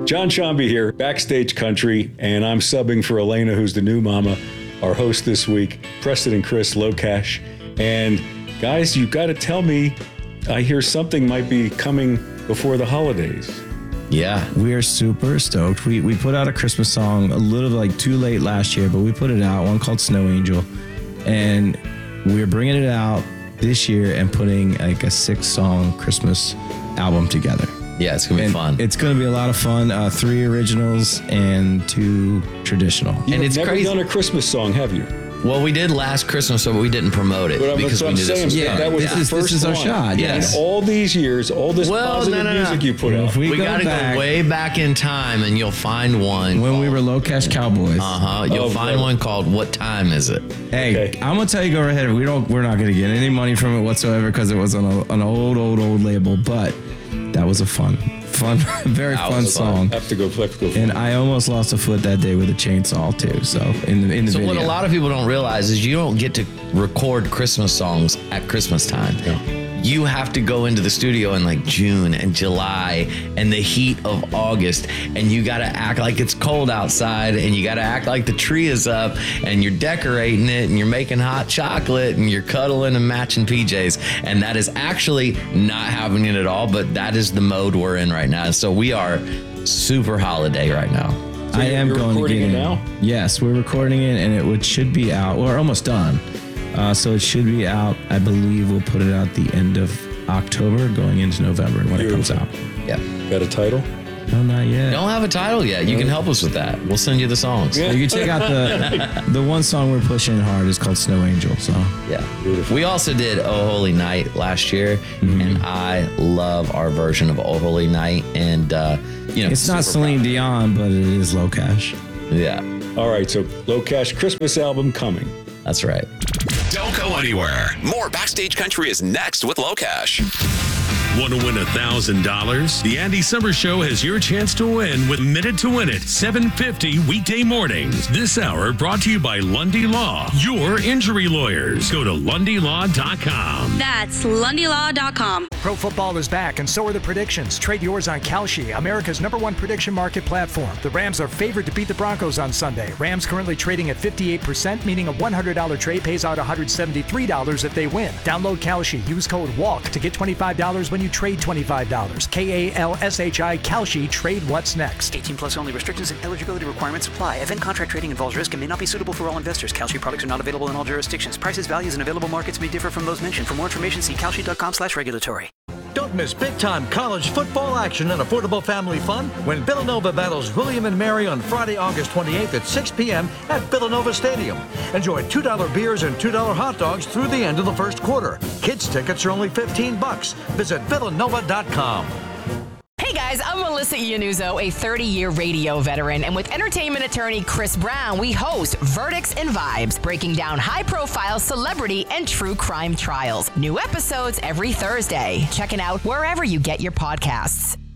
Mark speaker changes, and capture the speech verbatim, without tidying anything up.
Speaker 1: John Shambi here, Backstage Country, and I'm subbing for Elena, who's the new mama, our host this week, Preston and Chris Locash. And guys, you've got to tell me, I hear something might be coming before the holidays.
Speaker 2: Yeah.
Speaker 3: We are super stoked. We we put out a Christmas song a little like too late last year, but we put it out, one called Snow Angel. And we're bringing it out this year and putting like a six song Christmas album together.
Speaker 2: Yeah, it's going to be
Speaker 3: And
Speaker 2: fun.
Speaker 3: It's going to be a lot of fun. Uh, three originals and two traditional.
Speaker 1: You've
Speaker 2: And it's
Speaker 1: never
Speaker 2: crazy.
Speaker 1: done a Christmas song, have you?
Speaker 2: Well, we did last Christmas, but we didn't promote it
Speaker 1: But
Speaker 2: because
Speaker 1: that's what
Speaker 2: we
Speaker 1: I'm
Speaker 2: knew this
Speaker 1: saying.
Speaker 2: was
Speaker 1: Yeah,
Speaker 2: coming.
Speaker 1: that was
Speaker 3: This
Speaker 1: the
Speaker 3: is- this
Speaker 1: first
Speaker 3: is our
Speaker 1: one.
Speaker 3: shot,
Speaker 2: yes.
Speaker 1: And all these years, all this
Speaker 2: Well,
Speaker 1: positive
Speaker 2: no, no, no.
Speaker 1: music you put
Speaker 3: Well,
Speaker 1: out.
Speaker 3: if we
Speaker 2: We
Speaker 3: go
Speaker 2: got to
Speaker 3: back
Speaker 2: go way back in time, and you'll find one.
Speaker 3: when we were Low Cash Cowboys.
Speaker 2: Uh-huh. You'll
Speaker 1: Oh,
Speaker 2: find
Speaker 1: brother.
Speaker 2: one called What Time Is It?
Speaker 3: Hey,
Speaker 1: Okay.
Speaker 3: I'm gonna tell you, go right ahead. We don't. We're not gonna get any money from it whatsoever because it was on a, an old, old, old label. But that was a fun, fun, very
Speaker 2: That
Speaker 3: fun
Speaker 2: was fun.
Speaker 3: song.
Speaker 1: Have to go, have to go.
Speaker 3: And I almost lost a foot that day with a chainsaw too. So in the in the
Speaker 2: So
Speaker 3: video.
Speaker 2: what a lot of people don't realize is you don't get to record Christmas songs at Christmas time. You have to go into the studio in like June and July and the heat of August, and you got to act like it's cold outside, and you got to act like the tree is up, and you're decorating it, and you're making hot chocolate, and you're cuddling and matching P Js. And that is actually not happening at all, but that is the mode we're in right now. So we are super holiday right now.
Speaker 1: So
Speaker 3: I
Speaker 1: you're-
Speaker 3: am
Speaker 1: you're
Speaker 3: going to
Speaker 1: recording
Speaker 3: get
Speaker 1: it
Speaker 3: in.
Speaker 1: now?
Speaker 3: Yes, we're recording it, and it would, should be out. We're almost done. Uh, so it should be out. I believe we'll put it out the end of October, going into November when it comes out.
Speaker 2: Yeah.
Speaker 1: Got a title?
Speaker 3: No, not yet.
Speaker 2: Don't have a title yet. You can help us with that. We'll send you the songs.
Speaker 1: Yeah.
Speaker 3: You can check out the the one song we're pushing hard is called Snow Angel. So
Speaker 2: Yeah. We also did Oh Holy Night last year,
Speaker 3: Mm-hmm.
Speaker 2: and I love our version of Oh Holy Night. And, uh, you know,
Speaker 3: it's not
Speaker 2: super
Speaker 3: Celine Dion, but it is Low Cash.
Speaker 2: proud. Yeah,
Speaker 1: All right, so Low Cash Christmas album coming.
Speaker 2: that's right.
Speaker 4: Don't go anywhere. More Backstage Country is next with Locash.
Speaker 5: Want to win one thousand dollars? The Andy Summers Show has your chance to win with Minute to Win It, seven fifty weekday mornings. This hour brought to you by Lundy Law, your injury lawyers. Go to lundy law dot com.
Speaker 6: That's lundy law dot com.
Speaker 7: Pro football is back, and so are the predictions. Trade yours on Kalshi, America's number one prediction market platform. The Rams are favored to beat the Broncos on Sunday. Rams currently trading at fifty-eight percent, meaning a one hundred dollars trade pays out one hundred seventy-three dollars if they win. Download Kalshi. Use code WALK to get twenty-five dollars when you trade twenty-five dollars. K A L S H I, Kalshi. Trade what's next.
Speaker 8: eighteen plus only. Restrictions and eligibility requirements apply. Event contract trading involves risk and may not be suitable for all investors. Kalshi products are not available in all jurisdictions. Prices, values, and available markets may differ from those mentioned. For more information, see kalshi dot com slash regulatory.
Speaker 9: Don't miss big-time college football action and affordable family fun when Villanova battles William and Mary on Friday, August twenty-eighth at six p.m. at Villanova Stadium. Enjoy two dollar beers and two dollar hot dogs through the end of the first quarter. Kids tickets are only fifteen bucks. Visit villanova dot com.
Speaker 10: Hey guys, I'm Melissa Iannuzzo, a thirty-year radio veteran, and with entertainment attorney Chris Brown, we host Verdicts and Vibes, breaking down high-profile celebrity and true crime trials. New episodes every Thursday. Check it out wherever you get your podcasts.